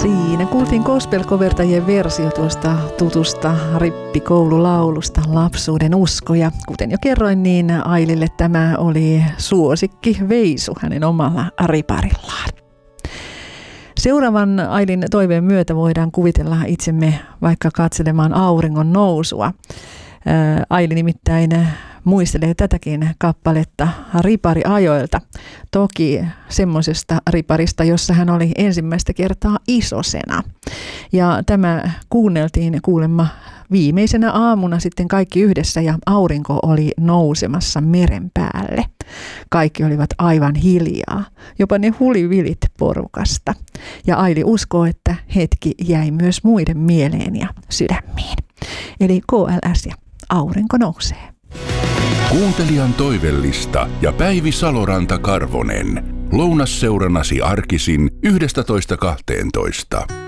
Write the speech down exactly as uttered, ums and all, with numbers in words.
Siinä kuultiin gospel-kovertajien versio tuosta tutusta rippikoululaulusta Lapsuuden uskoja. Kuten jo kerroin, niin Ailille tämä oli suosikki veisu hänen omalla riparillaan. Seuraavan Ailin toiveen myötä voidaan kuvitella itsemme vaikka katselemaan auringon nousua. Aili nimittäin muistelee tätäkin kappaletta ripariajoilta. Toki semmoisesta riparista, jossa hän oli ensimmäistä kertaa isosena. Ja tämä kuunneltiin kuulemma viimeisenä aamuna sitten kaikki yhdessä ja aurinko oli nousemassa meren päälle. Kaikki olivat aivan hiljaa, jopa ne hulivilit porukasta. Ja Aili uskoo, että hetki jäi myös muiden mieleen ja sydämiin. Eli K L S ja aurinko nousee. Kuuntelijan toivellista ja Päivi Saloranta Karvonen. Lounasseurannasi arkisin yhdestätoista kahteentoista.